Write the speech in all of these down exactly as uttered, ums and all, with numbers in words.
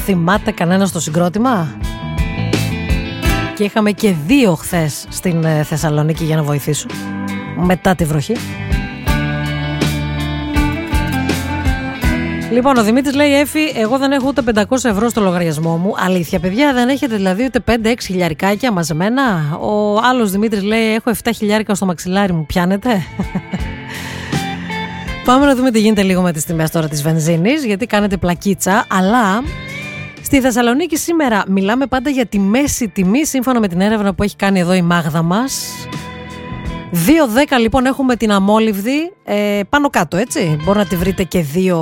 θυμάται κανένα στο συγκρότημα? Και είχαμε και δύο χθες στην Θεσσαλονίκη για να βοηθήσουν μετά τη βροχή. Λοιπόν, ο Δημήτρης λέει: Έφη, εγώ δεν έχω ούτε πεντακόσια ευρώ στο λογαριασμό μου. Αλήθεια, παιδιά, δεν έχετε δηλαδή ούτε πέντε έξι χιλιαρικάκια μαζεμένα? Ο άλλος Δημήτρης λέει: Έχω επτά χιλιάρικα στο μαξιλάρι μου, πιάνετε? Πάμε να δούμε τι γίνεται λίγο με τις τιμές τώρα της βενζίνης, γιατί κάνετε πλακίτσα. Αλλά στη Θεσσαλονίκη σήμερα μιλάμε πάντα για τη μέση τιμή, σύμφωνα με την έρευνα που έχει κάνει εδώ η Μάγδα μας. δύο δέκα λοιπόν έχουμε την αμόλυβδη, ε, πάνω κάτω, έτσι. Μπορεί να τη βρείτε και δύο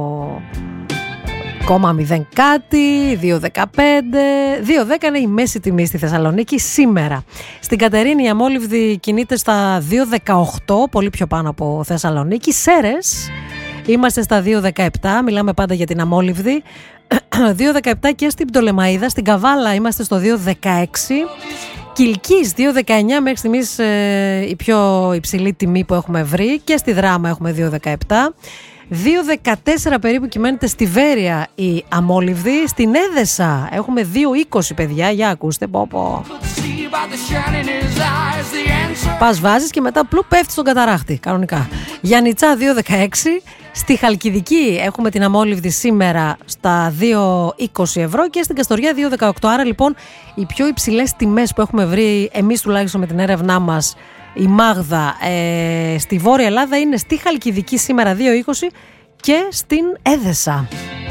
κόμμα μηδέν κάτι, δύο δεκαπέντε. δύο δέκα είναι η μέση τιμή στη Θεσσαλονίκη σήμερα. Στην Κατερίνη η αμόλυβδη κινείται στα δύο δεκαοκτώ, πολύ πιο πάνω από Θεσσαλονίκη. Σέρες είμαστε στα δύο δεκαεπτά, μιλάμε πάντα για την αμόλυβδη. δύο δεκαεπτά και στην Πτολεμαΐδα. Στην Καβάλα είμαστε στο δύο δεκαέξι. Κιλκής δύο δεκαεννιά μέχρι στιγμής, ε, η πιο υψηλή τιμή που έχουμε βρει. Και στη Δράμα έχουμε δύο δεκαεπτά. δύο δεκατέσσερα περίπου κυμαίνεται στη Βέρεια η αμόλυβδη. Στην Έδεσα έχουμε δύο είκοσι, παιδιά, για ακούστε, πω πω. Πας βάζεις και μετά πλου πέφτει στον καταράχτη, κανονικά. Γιαννιτσά δύο δεκαέξι. Στη Χαλκιδική έχουμε την αμόλυβδη σήμερα στα δύο είκοσι ευρώ και στην Καστοριά δύο δεκαοκτώ. Άρα λοιπόν οι πιο υψηλές τιμές που έχουμε βρει εμείς τουλάχιστον με την έρευνά μας, η Μάγδα, ε, στη Βόρεια Ελλάδα είναι στη Χαλκιδική σήμερα δύο είκοσι και στην Έδεσα.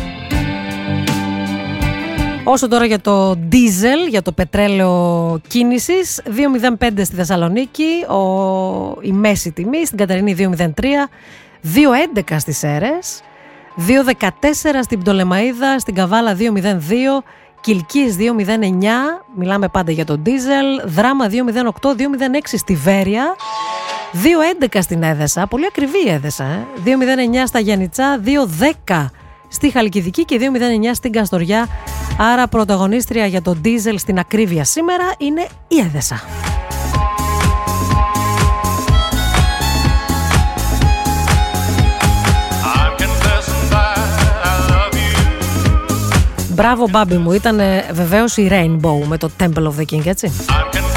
Όσο τώρα για το ντίζελ, για το πετρέλαιο κίνησης, δύο μηδέν πέντε στη Θεσσαλονίκη, ο, η μέση τιμή, στην Κατερίνη δύο μηδέν τρία, δύο έντεκα στις Σέρες, δύο δεκατέσσερα στην Πτολεμαΐδα, στην Καβάλα δύο μηδέν δύο, Κιλκής δύο μηδέν εννιά, μιλάμε πάντα για το ντίζελ, Δράμα δύο μηδέν οκτώ, δύο μηδέν έξι στη Βέρεια, δύο έντεκα στην Έδεσα, πολύ ακριβή η Έδεσα, ε? δύο μηδέν εννιά στα Γιαννιτσά, δύο δέκα στη Χαλκιδική και δύο μηδέν εννιά στην Καστοριά. Άρα πρωταγωνίστρια για το ντίζελ στην ακρίβεια σήμερα είναι η Έδεσα. Μπράβο, μπάμπι μου, ήταν βεβαίως η Rainbow με το Temple of the King, έτσι.